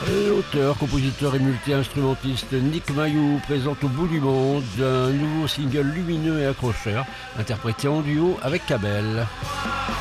L'auteur, compositeur et multi-instrumentiste Nick Mayou présente au bout du monde un nouveau single lumineux et accrocheur, interprété en duo avec Kabel.